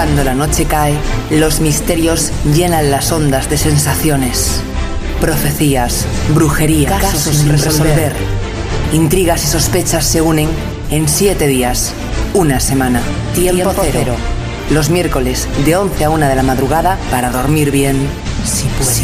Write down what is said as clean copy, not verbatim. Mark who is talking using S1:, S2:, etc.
S1: Cuando la noche cae, los misterios llenan las ondas de sensaciones. Profecías, brujería, casos sin resolver. Intrigas y sospechas se unen en 7 días, una semana. Tiempo cero. Los miércoles de 11 a 1 de la madrugada para dormir bien, si puedes.